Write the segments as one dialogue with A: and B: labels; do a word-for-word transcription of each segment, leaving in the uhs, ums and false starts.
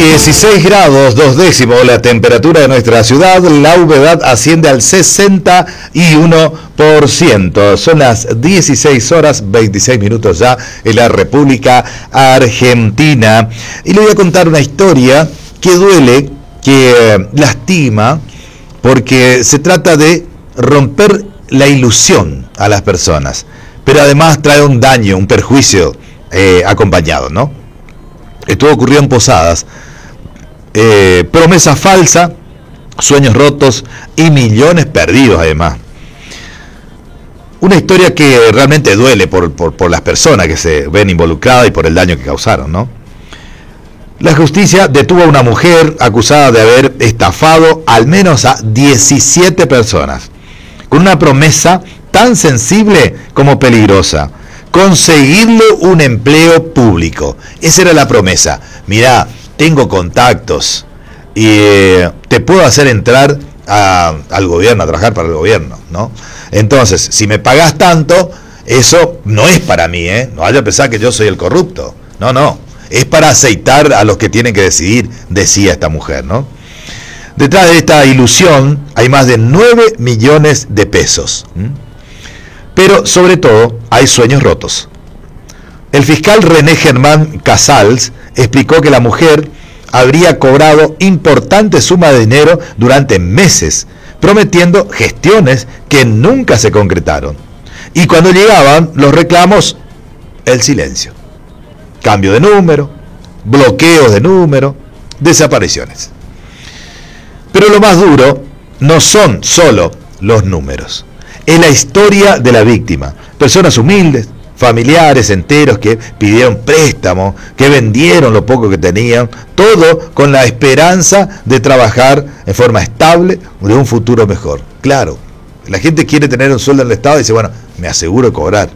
A: dieciséis grados, dos décimos la temperatura de nuestra ciudad, la humedad asciende al sesenta y uno por ciento. Son las dieciséis horas veintiséis minutos ya en la República Argentina. Y le voy a contar una historia que duele, que lastima, porque se trata de romper la ilusión a las personas, pero además trae un daño, un perjuicio eh, acompañado, ¿no? Esto ocurrió en Posadas. Eh, promesa falsa, sueños rotos y millones perdidos además. Una historia que realmente duele por, por, por las personas que se ven involucradas y por el daño que causaron, ¿no? La justicia detuvo a una mujer acusada de haber estafado al menos a diecisiete personas, con una promesa tan sensible como peligrosa: conseguirle un empleo público. Esa era la promesa. Mirá, tengo contactos y eh, te puedo hacer entrar a, al gobierno, a trabajar para el gobierno, ¿no? Entonces, si me pagás tanto, eso no es para mí, ¿eh? No vaya a pensar que yo soy el corrupto. No, no. Es para aceitar a los que tienen que decidir, decía esta mujer, ¿no? Detrás de esta ilusión hay más de nueve millones de pesos. ¿Mm? Pero, sobre todo, hay sueños rotos. El fiscal René Germán Casals explicó que la mujer habría cobrado importante suma de dinero durante meses, prometiendo gestiones que nunca se concretaron. Y cuando llegaban los reclamos, el silencio. Cambio de número, bloqueos de número, desapariciones. Pero lo más duro no son solo los números. Es la historia de la víctima. Personas humildes, familiares enteros que pidieron préstamo, que vendieron lo poco que tenían, todo con la esperanza de trabajar en forma estable o de un futuro mejor. Claro, la gente quiere tener un sueldo en el Estado y dice, bueno, me aseguro de cobrar.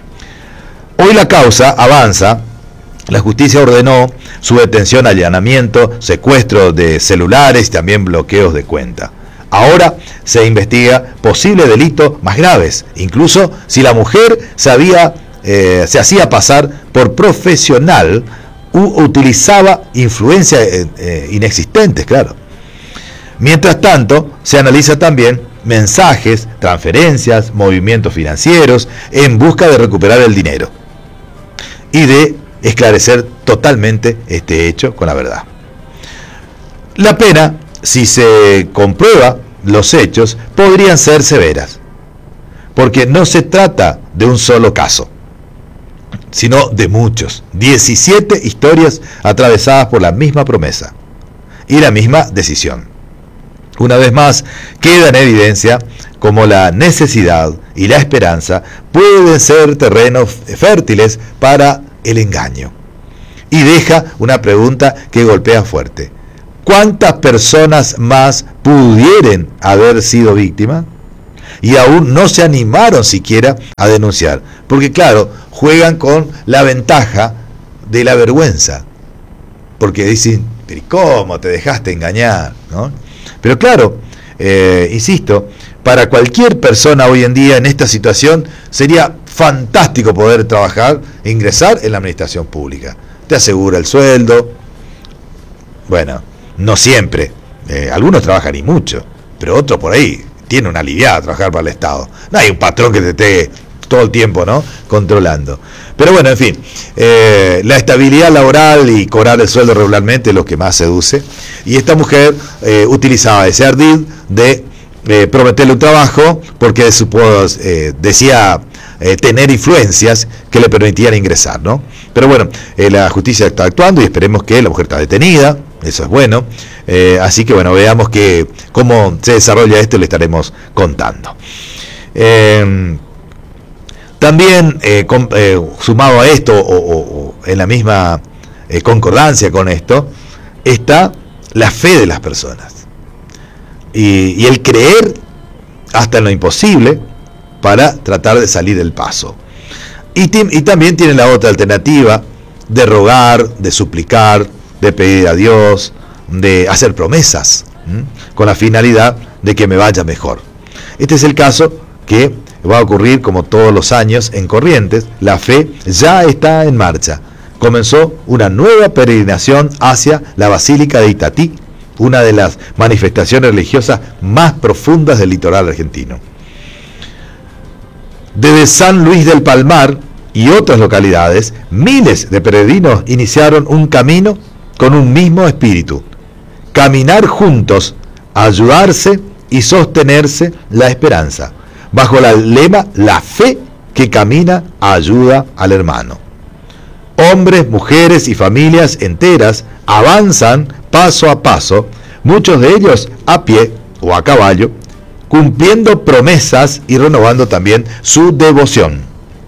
A: Hoy la causa avanza. La justicia ordenó su detención, allanamiento, secuestro de celulares y también bloqueos de cuenta. Ahora se investiga posibles delitos más graves, incluso si la mujer se, había, eh, se hacía pasar por profesional u utilizaba influencias eh, eh, inexistentes, claro. Mientras tanto, se analiza también mensajes, transferencias, movimientos financieros en busca de recuperar el dinero y de esclarecer totalmente este hecho con la verdad. La pena, si se comprueba los hechos, podrían ser severas, porque no se trata de un solo caso, sino de muchos, diecisiete historias atravesadas por la misma promesa y la misma decisión. Una vez más, queda en evidencia cómo la necesidad y la esperanza pueden ser terrenos fértiles para el engaño. Y deja una pregunta que golpea fuerte: ¿cuántas personas más pudieran haber sido víctimas y aún no se animaron siquiera a denunciar? Porque claro, juegan con la ventaja de la vergüenza, porque dicen, pero ¿cómo te dejaste engañar? ¿No? Pero claro, eh, insisto, para cualquier persona hoy en día en esta situación sería fantástico poder trabajar e ingresar en la administración pública. Te asegura el sueldo. Bueno, no siempre. Eh, algunos trabajan y mucho, pero otros por ahí tienen una aliviada trabajar para el Estado. No hay un patrón que te esté todo el tiempo, ¿no?, controlando. Pero bueno, en fin, eh, la estabilidad laboral y cobrar el sueldo regularmente es lo que más seduce. Y esta mujer eh, utilizaba ese ardid de eh, prometerle un trabajo porque supo, eh, decía eh, tener influencias que le permitían ingresar, ¿no? Pero bueno, eh, la justicia está actuando y esperemos que la mujer está detenida. Eso es bueno. Eh, así que bueno, veamos que cómo se desarrolla esto, le estaremos contando. Eh, también eh, con, eh, sumado a esto o, o, o en la misma eh, concordancia con esto está la fe de las personas y, y el creer hasta en lo imposible para tratar de salir del paso. Y, y también tiene la otra alternativa de rogar, de suplicar, de pedir a Dios, de hacer promesas, ¿m? con la finalidad de que me vaya mejor. Este es el caso que va a ocurrir como todos los años en Corrientes. La fe ya está en marcha. comenzó una nueva peregrinación hacia la Basílica de Itatí, una de las manifestaciones religiosas más profundas del litoral argentino. Desde San Luis del Palmar y otras localidades, miles de peregrinos iniciaron un camino con un mismo espíritu: caminar juntos, ayudarse y sostenerse la esperanza, bajo el lema "la fe que camina ayuda al hermano". Hombres, mujeres y familias enteras avanzan paso a paso, muchos de ellos a pie o a caballo, cumpliendo promesas y renovando también su devoción.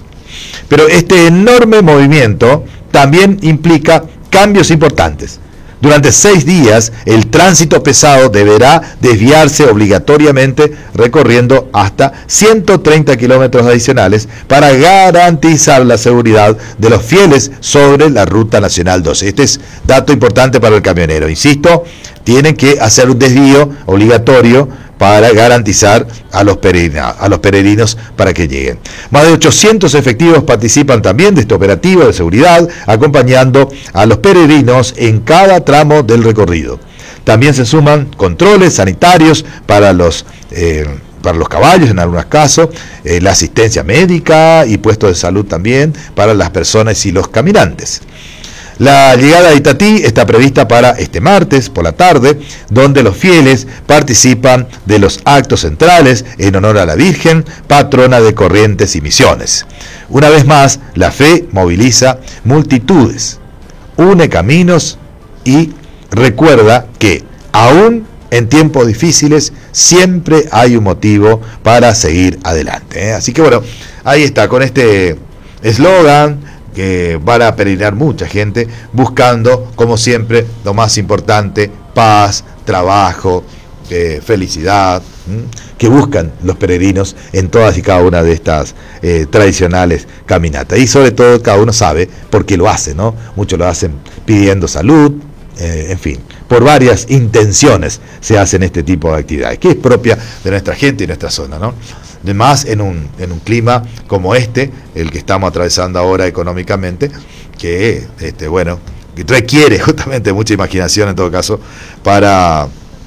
A: Pero este enorme movimiento también implica cambios importantes. Durante seis días, el tránsito pesado deberá desviarse obligatoriamente recorriendo hasta ciento treinta kilómetros adicionales para garantizar la seguridad de los fieles sobre la Ruta Nacional doce. Este es dato importante para el camionero. Insisto, tienen que hacer un desvío obligatorio para garantizar a los, peregrinos, a los peregrinos para que lleguen. Más de ochocientos efectivos participan también de este operativo de seguridad, acompañando a los peregrinos en cada tramo del recorrido. También se suman controles sanitarios para los, eh, para los caballos, en algunos casos, eh, la asistencia médica y puestos de salud también para las personas y los caminantes. La llegada a Itatí está prevista para este martes por la tarde, donde los fieles participan de los actos centrales en honor a la Virgen, patrona de Corrientes y Misiones. Una vez más, la fe moviliza multitudes, une caminos y recuerda que, aún en tiempos difíciles, siempre hay un motivo para seguir adelante, ¿eh? Así que bueno, ahí está, con este eslogan que van a peregrinar mucha gente, buscando, como siempre, lo más importante: paz, trabajo, eh, felicidad, ¿m? que buscan los peregrinos en todas y cada una de estas eh, tradicionales caminatas. Y sobre todo, cada uno sabe por qué lo hace, ¿no? Muchos lo hacen pidiendo salud, eh, en fin, por varias intenciones se hacen este tipo de actividades, que es propia de nuestra gente y nuestra zona, ¿no? De más en un, en un clima como este, el que estamos atravesando ahora económicamente, que este, bueno, que requiere justamente mucha imaginación en todo caso para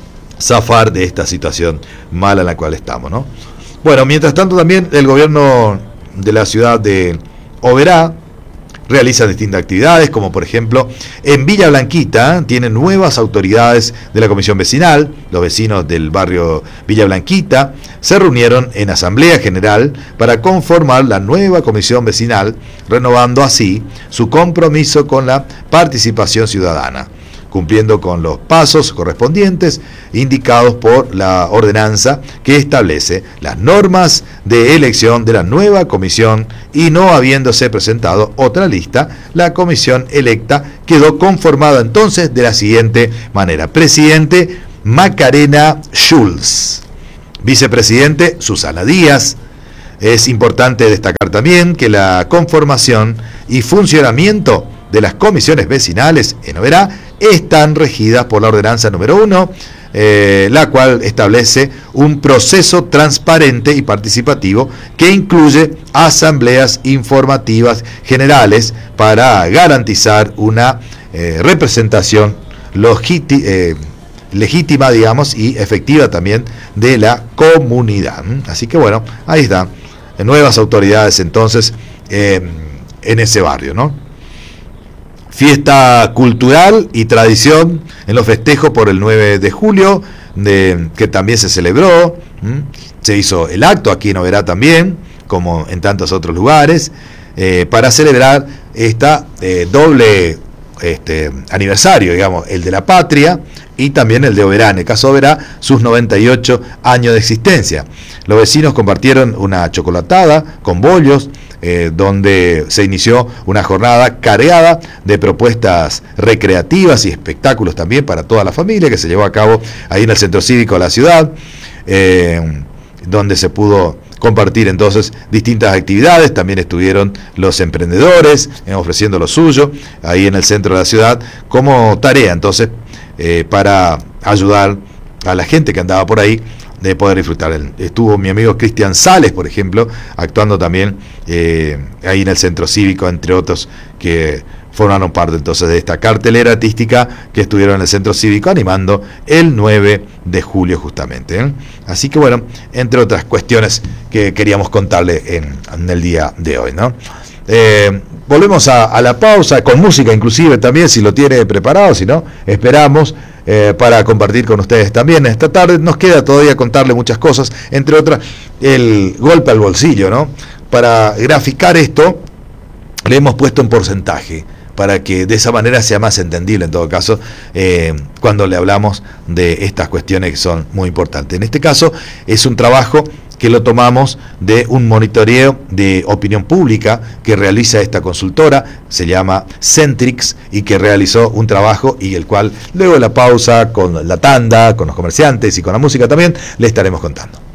A: zafar de esta situación mala en la cual estamos, ¿no? Bueno, mientras tanto también el gobierno de la ciudad de Oberá realiza distintas actividades, como por ejemplo en Villa Blanquita tienen nuevas autoridades de la comisión vecinal. Los vecinos del barrio Villa Blanquita se reunieron en asamblea general para conformar la nueva comisión vecinal, renovando así su compromiso con la participación ciudadana, cumpliendo con los pasos correspondientes indicados por la ordenanza que establece las normas de elección de la nueva comisión, y no habiéndose presentado otra lista, la comisión electa quedó conformada entonces de la siguiente manera: presidente, Macarena Schulz; vicepresidente, Susana Díaz. Es importante destacar también que la conformación y funcionamiento de las comisiones vecinales en Oberá están regidas por la ordenanza número uno, eh, la cual establece un proceso transparente y participativo que incluye asambleas informativas generales para garantizar una eh, representación logiti- eh, legítima, digamos, y efectiva también de la comunidad. Así que bueno, ahí están nuevas autoridades entonces eh, en ese barrio, ¿no? Fiesta cultural y tradición en los festejos por el nueve de julio, de, que también se celebró. ¿m? Se hizo el acto aquí en Oberá también, como en tantos otros lugares, eh, para celebrar esta eh, doble este, aniversario, digamos, el de la patria y también el de Oberá. En el caso de Oberá, sus noventa y ocho años de existencia. Los vecinos compartieron una chocolatada con bollos, Eh, donde se inició una jornada cargada de propuestas recreativas y espectáculos también para toda la familia, que se llevó a cabo ahí en el centro cívico de la ciudad, eh, donde se pudo compartir entonces distintas actividades. También estuvieron los emprendedores eh, ofreciendo lo suyo ahí en el centro de la ciudad como tarea entonces eh, para ayudar a la gente que andaba por ahí de poder disfrutar. Estuvo mi amigo Cristian Sales, por ejemplo, actuando también eh, ahí en el centro cívico, entre otros que formaron parte entonces de esta cartelera artística que estuvieron en el Centro Cívico animando el nueve de julio justamente, ¿eh? Así que bueno, entre otras cuestiones que queríamos contarle en, en el día de hoy, ¿no? Eh, volvemos a, a la pausa, con música inclusive también, si lo tiene preparado, si no, esperamos eh, para compartir con ustedes también. Esta tarde nos queda todavía contarle muchas cosas, entre otras el golpe al bolsillo, ¿no? Para graficar esto, le hemos puesto un porcentaje, para que de esa manera sea más entendible en todo caso eh, cuando le hablamos de estas cuestiones que son muy importantes. En este caso es un trabajo que lo tomamos de un monitoreo de opinión pública que realiza esta consultora, se llama Centrix, y que realizó un trabajo y el cual luego de la pausa, con la tanda, con los comerciantes y con la música también, le estaremos contando.